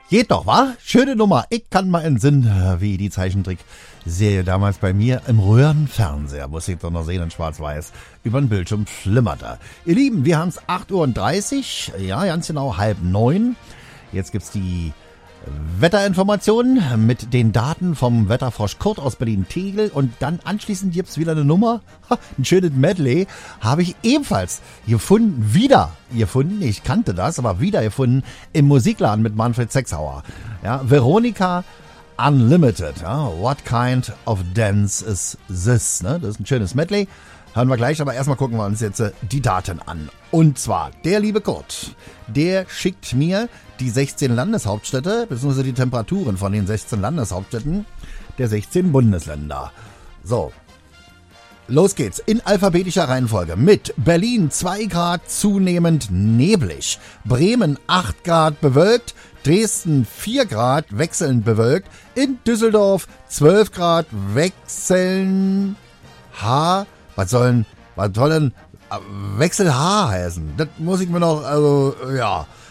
Geht doch, wa? Schöne Nummer. Ich kann mal entsinnen, wie die Zeichentrickserie damals bei mir im Röhrenfernseher, muss ich doch noch sehen in schwarz-weiß, über den Bildschirm flimmerte. Ihr Lieben, wir haben's 8:30 Uhr, ja, ganz genau 8:30. Jetzt gibt's die Wetterinformationen mit den Daten vom Wetterfrosch Kurt aus Berlin-Tegel und dann anschließend gibt's wieder eine Nummer, ein schönes Medley, habe ich ebenfalls gefunden, ich kannte das, aber wieder gefunden im Musikladen mit Manfred Sechsauer. Ja, Veronica Unlimited, ja, What Kind of Dance is this? Ne? Das ist ein schönes Medley. Hören wir gleich, aber erstmal gucken wir uns jetzt die Daten an. Und zwar, der liebe Kurt, der schickt mir die 16 Landeshauptstädte, beziehungsweise die Temperaturen von den 16 Landeshauptstädten der 16 Bundesländer. So, los geht's. In alphabetischer Reihenfolge mit Berlin 2 Grad zunehmend neblig, Bremen 8 Grad bewölkt, Dresden 4 Grad wechselnd bewölkt, in Düsseldorf 12 Grad wechseln Was soll denn Wechsel H heißen? Das muss ich mir noch,